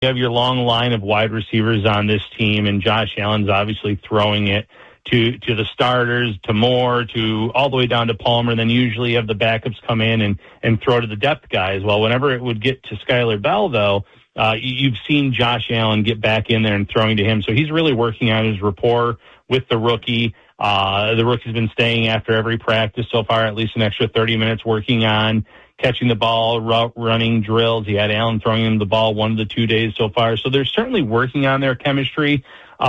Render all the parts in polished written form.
You have your long line of wide receivers on this team, and Josh Allen's obviously throwing it to the starters, to Moore, to all the way down to Palmer. And then usually you have the backups come in and throw to the depth guys. Well, whenever it would get to Skylar Bell, though, you've seen Josh Allen get back in there and throwing to him. So he's really working on his rapport with the rookie. The rookie's been staying after every practice so far, at least an extra 30 minutes working on catching the ball, route running drills. He had Allen throwing him the ball one of the 2 days so far. So they're certainly working on their chemistry.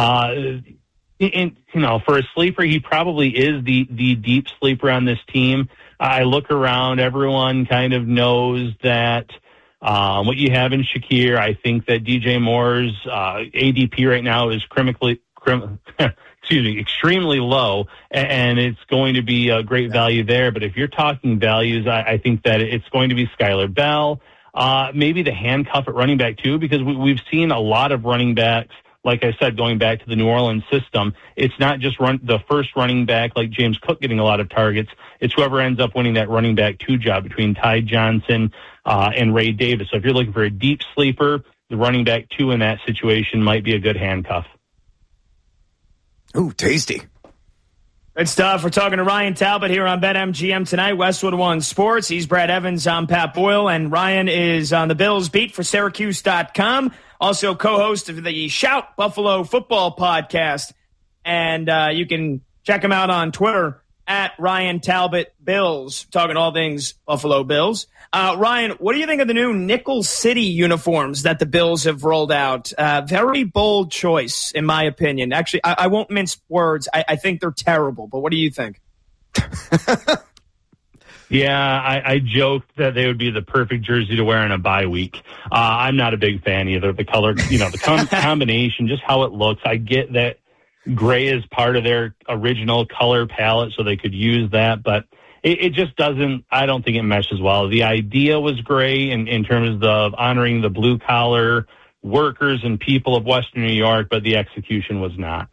For a sleeper, he probably is the deep sleeper on this team. I look around, everyone kind of knows that what you have in Shakir. I think that DJ Moore's ADP right now is extremely low, and it's going to be a great value there. But if you're talking values, I think that it's going to be Skylar Bell, maybe the handcuff at running back too, because we've seen a lot of running backs, like I said, going back to the New Orleans system. It's not just the first running back like James Cook getting a lot of targets. It's whoever ends up winning that running back 2 job between Ty Johnson and Ray Davis. So if you're looking for a deep sleeper, the running back 2 in that situation might be a good handcuff. Ooh, tasty. Good stuff. We're talking to Ryan Talbot here on BetMGM tonight, Westwood One Sports. He's Brad Evans. I'm Pat Boyle, and Ryan is on the Bills beat for Syracuse.com. Also co-host of the Shout Buffalo Football podcast. And you can check him out on Twitter at Ryan Talbot Bills, talking all things Buffalo Bills. Ryan, what do you think of the new Nickel City uniforms that the Bills have rolled out? Very bold choice, in my opinion. Actually, I won't mince words. I think they're terrible, but what do you think? Yeah, I joked that they would be the perfect jersey to wear on a bye week. I'm not a big fan either. The color, the combination, just how it looks. I get that gray is part of their original color palette, so they could use that, but it just doesn't, I don't think it meshes well. The idea was great in terms of honoring the blue-collar workers and people of Western New York, but the execution was not.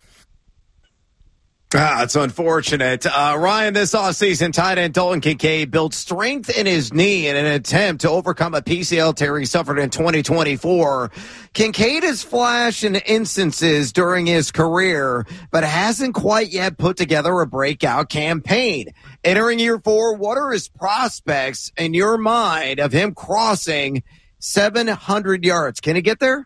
It's unfortunate. Ryan, this offseason, tight end Dalton Kincaid built strength in his knee in an attempt to overcome a PCL tear he suffered in 2024. Kincaid has flashed in instances during his career, but hasn't quite yet put together a breakout campaign. Entering year 4, what are his prospects in your mind of him crossing 700 yards? Can he get there?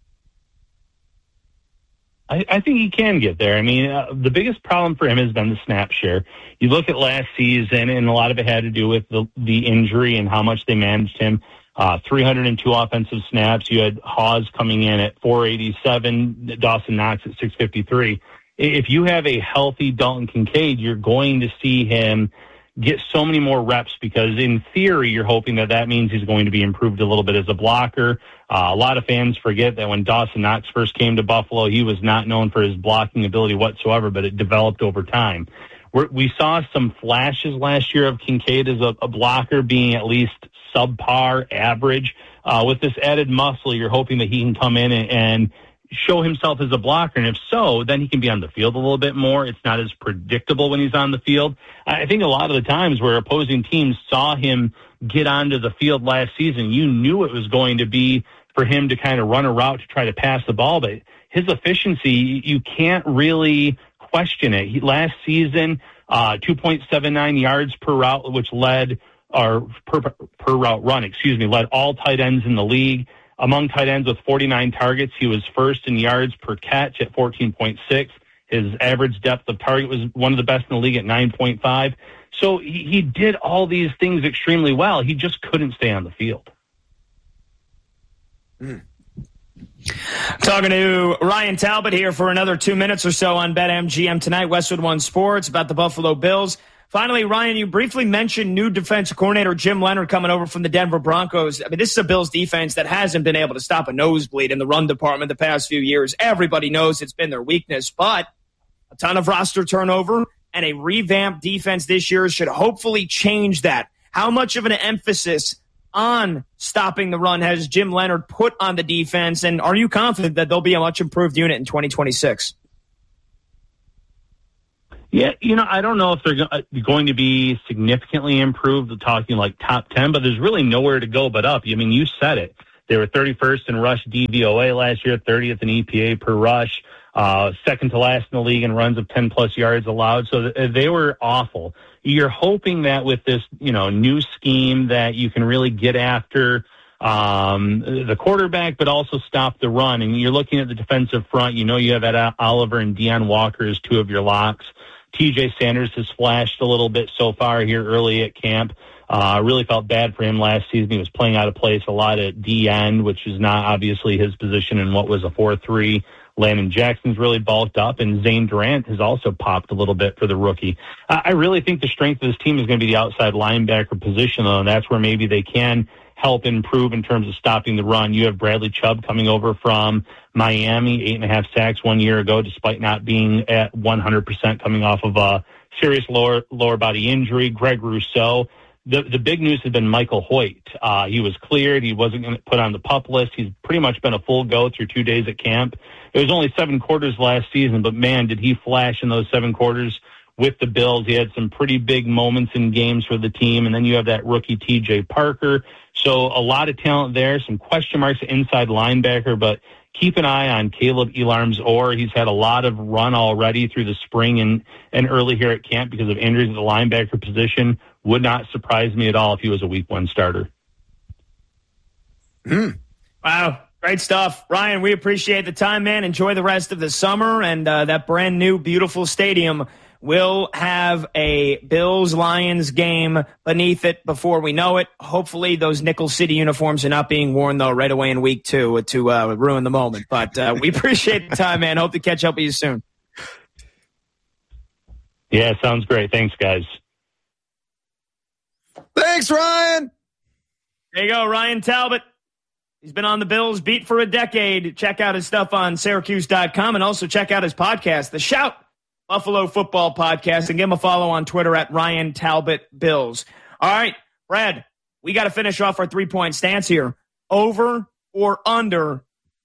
I think he can get there. I mean, the biggest problem for him has been the snap share. You look at last season, and a lot of it had to do with the injury and how much they managed him. 302 offensive snaps. You had Hawes coming in at 487, Dawson Knox at 653. If you have a healthy Dalton Kincaid, you're going to see him get so many more reps because in theory, you're hoping that means he's going to be improved a little bit as a blocker. A lot of fans forget that when Dawson Knox first came to Buffalo, he was not known for his blocking ability whatsoever, but it developed over time. We saw some flashes last year of Kincaid as a blocker being at least subpar average. With this added muscle, you're hoping that he can come in and show himself as a blocker, and if so, then he can be on the field a little bit more. It's not as predictable when he's on the field. I think a lot of the times where opposing teams saw him get onto the field last season, you knew it was going to be for him to kind of run a route to try to pass the ball, but his efficiency, you can't really question it. Last season, 2.79 yards per route, which led or per route run, led all tight ends in the league. Among tight ends with 49 targets, he was first in yards per catch at 14.6. His average depth of target was one of the best in the league at 9.5. So he did all these things extremely well. He just couldn't stay on the field. Talking to Ryan Talbot here for another 2 minutes or so on BetMGM tonight, Westwood One Sports, about the Buffalo Bills. Finally, Ryan, you briefly mentioned new defensive coordinator Jim Leonhard coming over from the Denver Broncos. I mean, this is a Bills defense that hasn't been able to stop a nosebleed in the run department the past few years. Everybody knows it's been their weakness, but a ton of roster turnover and a revamped defense this year should hopefully change that. How much of an emphasis on stopping the run has Jim Leonhard put on the defense, and are you confident that they'll be a much improved unit in 2026? Yeah, I don't know if they're going to be significantly improved, talking like top 10, but there's really nowhere to go but up. I mean, you said it. They were 31st in rush DVOA last year, 30th in EPA per rush, second to last in the league in runs of 10-plus yards allowed. So they were awful. You're hoping that with this, new scheme that you can really get after the quarterback, but also stop the run. And you're looking at the defensive front. You have Ed Oliver and Deion Walker as two of your locks. TJ Sanders has flashed a little bit so far here early at camp. Really felt bad for him last season. He was playing out of place a lot at D end, which is not obviously his position in what was a 4-3. Landon Jackson's really bulked up, and Zane Durant has also popped a little bit for the rookie. I really think the strength of this team is going to be the outside linebacker position, though, and that's where maybe they can help improve in terms of stopping the run. You have Bradley Chubb coming over from Miami, 8.5 sacks 1 year ago, despite not being at 100% coming off of a serious lower body injury. Greg Rousseau. The big news has been Michael Hoyt. He was cleared. He wasn't going to put on the PUP list. He's pretty much been a full go through 2 days at camp. It was only 7 quarters last season, but man, did he flash in those 7 quarters with the Bills. He had some pretty big moments in games for the team. And then you have that rookie TJ Parker. So a lot of talent there, some question marks at inside linebacker, but keep an eye on Caleb Elarms-Orr. He's had a lot of run already through the spring and early here at camp because of injuries at the linebacker position. Would not surprise me at all if he was a week 1 starter. Wow. Great stuff. Ryan, we appreciate the time, man. Enjoy the rest of the summer. And that brand new, beautiful stadium will have a Bills-Lions game beneath it before we know it. Hopefully those Nickel City uniforms are not being worn, though, right away in week 2 to ruin the moment. But we appreciate the time, man. Hope to catch up with you soon. Yeah, sounds great. Thanks, guys. Thanks, Ryan. There you go, Ryan Talbot. He's been on the Bills beat for a decade. Check out his stuff on Syracuse.com and also check out his podcast, The Shout, Buffalo Football Podcast, and give him a follow on Twitter at Ryan Talbot Bills. All right, Brad, we got to finish off our 3-point stance here. Over or under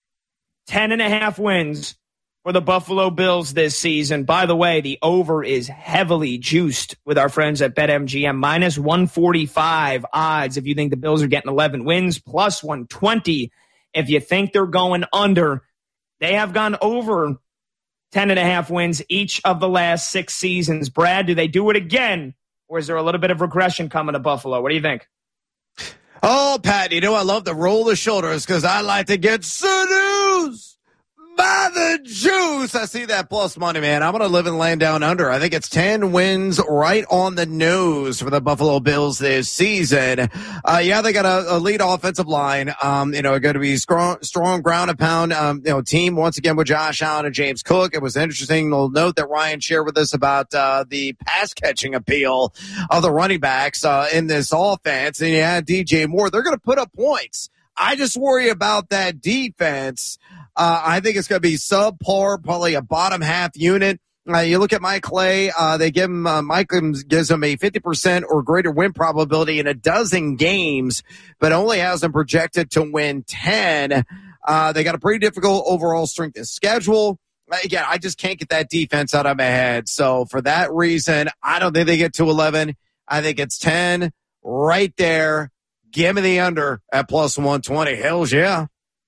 10.5 wins for the Buffalo Bills this season. By the way, the over is heavily juiced with our friends at BetMGM. Minus 145 odds if you think the Bills are getting 11 wins, plus 120 if you think they're going under. They have gone over 10.5 wins each of the last 6 seasons. Brad, do they do it again, or is there a little bit of regression coming to Buffalo? What do you think? Oh, Pat, I love to roll the shoulders because I like to get seduced by the juice. I see that plus money, man. I'm going to live and land down under. I think it's 10 wins right on the nose for the Buffalo Bills this season. Yeah, they got a elite offensive line. Going to be strong ground and pound, team once again with Josh Allen and James Cook. It was interesting. We'll note that Ryan shared with us about the pass catching appeal of the running backs in this offense. And yeah, DJ Moore, they're going to put up points. I just worry about that defense. I think it's going to be subpar, probably a bottom half unit. You look at Mike Clay, they give him, Mike gives him a 50% or greater win probability in 12 games, but only has them projected to win 10. They got a pretty difficult overall strength of schedule. Again, I just can't get that defense out of my head. So for that reason, I don't think they get to 11. I think it's 10 right there. Give me the under at plus 120. Hells yeah.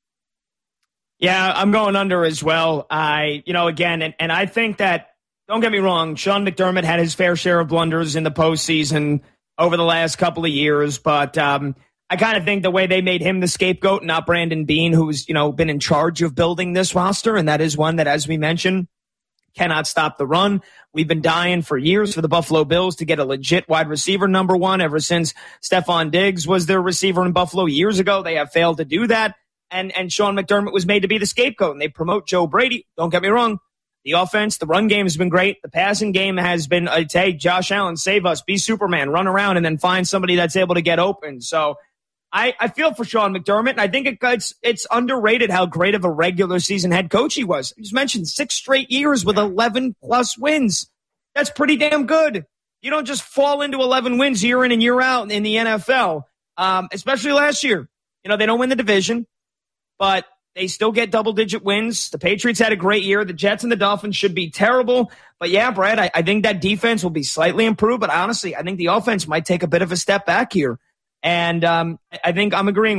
Yeah, I'm going under as well. Again, and I think that, don't get me wrong, Sean McDermott had his fair share of blunders in the postseason over the last couple of years, but I kind of think the way they made him the scapegoat, not Brandon Beane, who's, been in charge of building this roster, and that is one that, as we mentioned, cannot stop the run. We've been dying for years for the Buffalo Bills to get a legit wide receiver number 1 ever since Stephon Diggs was their receiver in Buffalo years ago. They have failed to do that. And Sean McDermott was made to be the scapegoat, and they promote Joe Brady. Don't get me wrong. The offense, the run game has been great. The passing game has been, hey, Josh Allen, save us, be Superman, run around, and then find somebody that's able to get open. So I feel for Sean McDermott, and I think it's underrated how great of a regular season head coach he was. He just mentioned 6 straight years with 11-plus wins. That's pretty damn good. You don't just fall into 11 wins year in and year out in the NFL, especially last year. They don't win the division, but they still get double-digit wins. The Patriots had a great year. The Jets and the Dolphins should be terrible. But, yeah, Brad, I think that defense will be slightly improved. But, honestly, I think the offense might take a bit of a step back here. And I think I'm agreeing with you.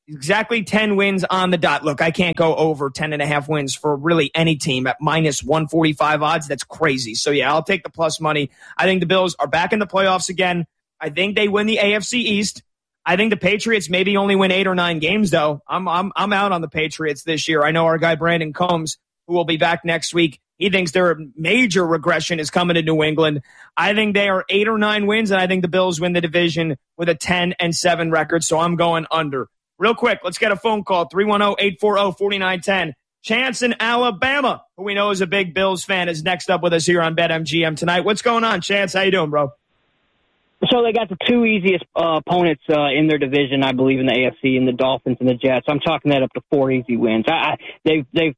Exactly 10 wins on the dot. Look, I can't go over 10.5 wins for really any team at minus 145 odds. That's crazy. So, yeah, I'll take the plus money. I think the Bills are back in the playoffs again. I think they win the AFC East. I think the Patriots maybe only win 8 or 9 games, though. I'm out on the Patriots this year. I know our guy Brandon Combs, who will be back next week, he thinks their major regression is coming to New England. I think they are 8 or 9 wins, and I think the Bills win the division with a 10-7 record, so I'm going under. Real quick, let's get a phone call, 310-840-4910. Chance in Alabama, who we know is a big Bills fan, is next up with us here on BetMGM tonight. What's going on, Chance? How you doing, bro? So they got the 2 easiest opponents in their division, I believe, in the AFC, and the Dolphins and the Jets. I'm chalking that up to 4 easy wins. They've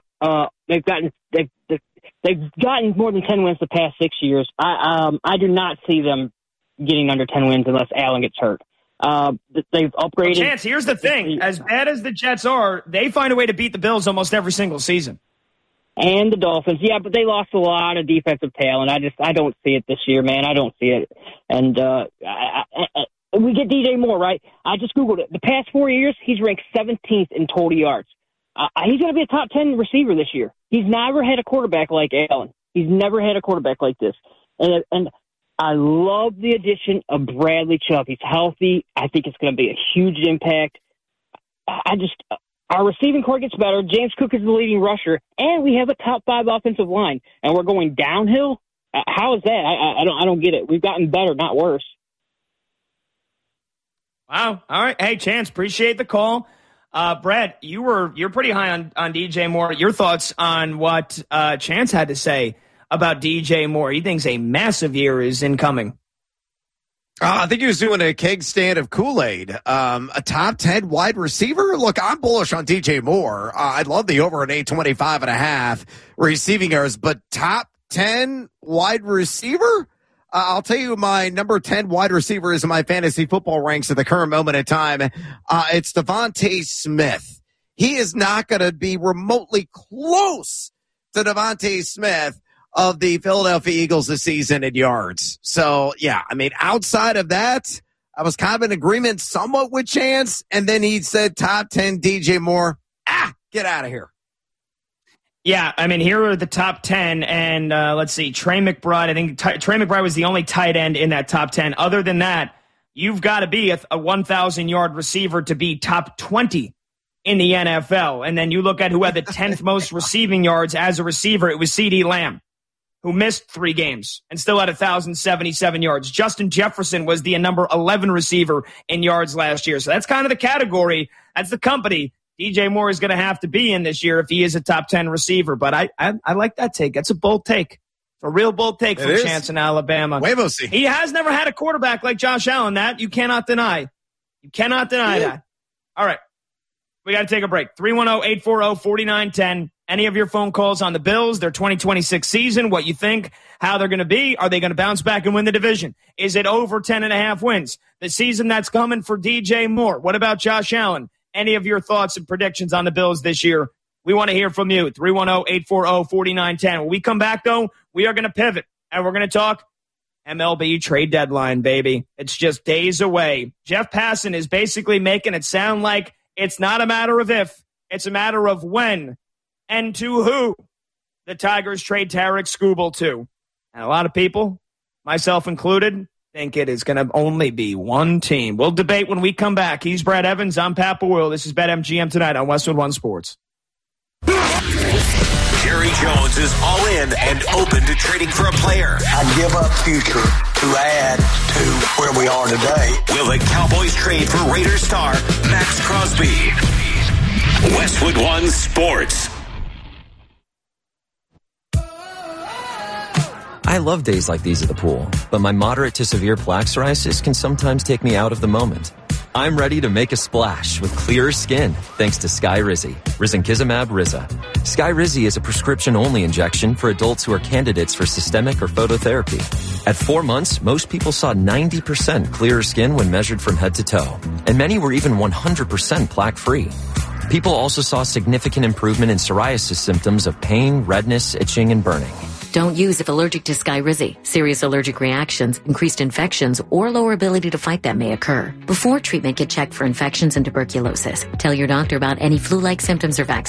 gotten more than 10 wins the past 6 years. I do not see them getting under 10 wins unless Allen gets hurt. They've upgraded. Chance, here's the thing. As bad as the Jets are, they find a way to beat the Bills almost every single season. And the Dolphins. Yeah, but they lost a lot of defensive talent. I don't see it this year, man. I don't see it. And we get DJ Moore, right? I just Googled it. The past 4 years, he's ranked 17th in total yards. He's going to be a top 10 receiver this year. He's never had a quarterback like Allen. He's never had a quarterback like this. And I love the addition of Bradley Chubb. He's healthy. I think it's going to be a huge impact. Our receiving core gets better. James Cook is the leading rusher, and we have a top 5 offensive line, and we're going downhill. How is that? I don't get it. We've gotten better, not worse. Wow. All right. Hey, Chance, appreciate the call. Brad, you're pretty high on DJ Moore. Your thoughts on what Chance had to say about DJ Moore? He thinks a massive year is incoming. I think he was doing a keg stand of Kool-Aid. A top 10 wide receiver? Look, I'm bullish on DJ Moore. I'd love the over at 825.5 receiving yards, but top 10 wide receiver? I'll tell you my number 10 wide receiver is in my fantasy football ranks at the current moment in time. It's Devontae Smith. He is not going to be remotely close to Devontae Smith of the Philadelphia Eagles this season in yards. So, yeah, I mean, outside of that, I was kind of in agreement somewhat with Chance, and then he said top 10 DJ Moore. Get out of here. Yeah, I mean, here are the top 10, and let's see, Trey McBride. I think Trey McBride was the only tight end in that top 10. Other than that, you've got to be a 1,000-yard receiver to be top 20 in the NFL. And then you look at who had the 10th most receiving yards as a receiver. It was CeeDee Lamb, who missed 3 games and still had 1,077 yards. Justin Jefferson was the number 11 receiver in yards last year. So that's kind of the category. That's the company DJ Moore is going to have to be in this year if he is a top 10 receiver. But I like that take. That's a bold take. It's a real bold take from Chance in Alabama. Huevos. He has never had a quarterback like Josh Allen. That you cannot deny. You cannot deny that. All right. We got to take a break. 310-840-4910. Any of your phone calls on the Bills, their 2026 season, what you think, how they're going to be. Are they going to bounce back and win the division? Is it over 10.5 wins? The season that's coming for DJ Moore. What about Josh Allen? Any of your thoughts and predictions on the Bills this year? We want to hear from you. 310-840-4910. When we come back, though, we are going to pivot, and we're going to talk MLB trade deadline, baby. It's just days away. Jeff Passan is basically making it sound like it's not a matter of if, it's a matter of when and to who the Tigers trade Tarek Skubal to. And a lot of people, myself included, think it is going to only be one team. We'll debate when we come back. He's Brad Evans. I'm Pat Boyle. This is BetMGM tonight on Westwood One Sports. Jerry Jones is all in and open to trading for a player. I'd give up future to add to where we are today. Will the Cowboys trade for Raiders star Max Crosby? Westwood One Sports. I love days like these at the pool, but my moderate to severe plaque psoriasis can sometimes take me out of the moment. I'm ready to make a splash with clearer skin thanks to Skyrizi, risankizumab Riza. Skyrizi is a prescription-only injection for adults who are candidates for systemic or phototherapy. At 4 months, most people saw 90% clearer skin when measured from head to toe, and many were even 100% plaque-free. People also saw significant improvement in psoriasis symptoms of pain, redness, itching, and burning. Don't use if allergic to Skyrizi. Serious allergic reactions, increased infections, or lower ability to fight them may occur. Before treatment, get checked for infections and tuberculosis. Tell your doctor about any flu-like symptoms or vaccines.